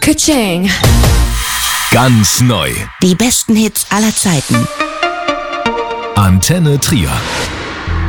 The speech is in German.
Ka-ching. Ganz neu. Die besten Hits aller Zeiten. Antenne Trier.